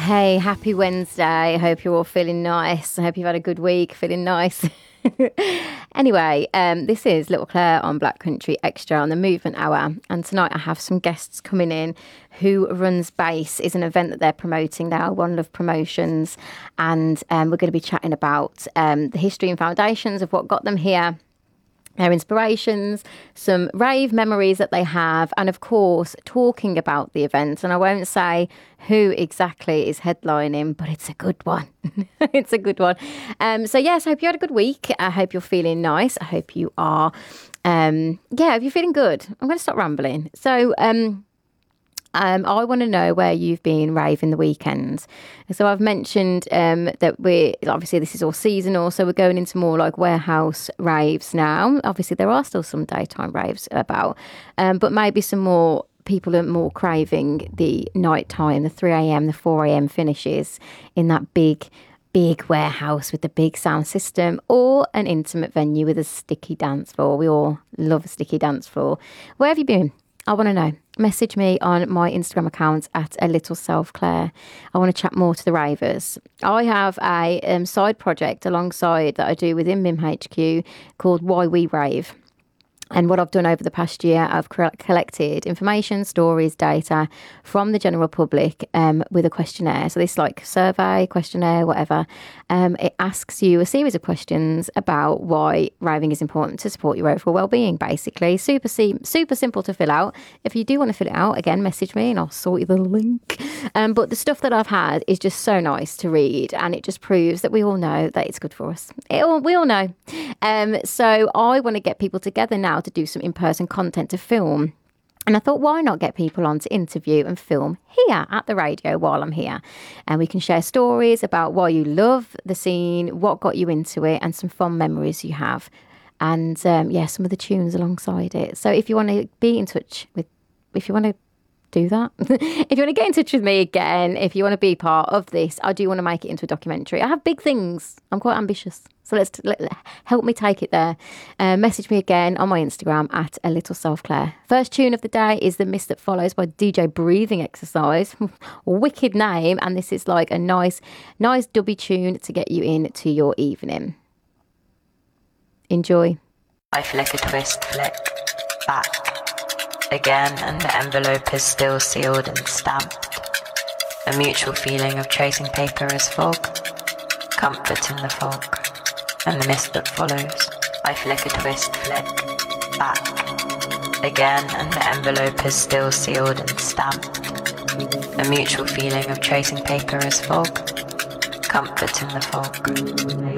Hey, happy Wednesday. I hope you're all feeling nice. I hope you've had a good week, feeling nice. Anyway, this is Little Claire on Black Country Extra on the Movement Hour. And tonight I have some guests coming in. Who Runs Bass is an event that they're promoting now, One Love Promotions. And we're going to be chatting about the history and foundations of what got them here, their inspirations, some rave memories that they have, and of course, talking about the event. And I won't say who exactly is headlining, but it's a good one. It's a good one. So yes, I hope you had a good week. I hope you're feeling nice. I hope you are, if you're feeling good. I'm going to stop rambling. So, I want to know where you've been raving the weekend. So I've mentioned that obviously this is all seasonal, so we're going into more like warehouse raves now. Obviously there are still some daytime raves about, but maybe some more people are more craving the nighttime, the 3 a.m, the 4 a.m finishes in that big warehouse with the big sound system, or an intimate venue with a sticky dance floor. We all love a sticky dance floor. Where have you been? I want to know. Message me on my Instagram account at a little self Claire. I want to chat more to the ravers. I have a side project alongside that I do within MIM HQ called Why We Rave. And what I've done over the past year, I've collected information, stories, data from the general public with a questionnaire. So this like survey, questionnaire, whatever. It asks you a series of questions about why raving is important to support your overall well-being, basically. Super simple to fill out. If you do want to fill it out, again, message me and I'll sort you the link. But the stuff that I've had is just so nice to read, and it just proves that we all know that it's good for us. We all know. So I want to get people together now to do some in-person content to film. And I thought, why not get people on to interview and film here at the radio while I'm here? And we can share stories about why you love the scene, what got you into it, and some fun memories you have. And some of the tunes alongside it. So if you want to be in touch if you want to do that, if you want to get in touch with me again, if you want to be part of this, I do want to make it into a documentary. I have big things. I'm quite ambitious. So help me take it there. Message me again on my Instagram at a little self Claire. First tune of the day is The Mist That Follows by DJ Breathing Exercise. Wicked name. And this is like a nice dubby tune to get you into your evening. Enjoy. I flick a twist, flick, back, again, and the envelope is still sealed and stamped. A mutual feeling of tracing paper as fog, comfort in the fog, and the mist that follows. I flick a twist, flick, back, again, and the envelope is still sealed and stamped. A mutual feeling of tracing paper as fog, comfort in the fog.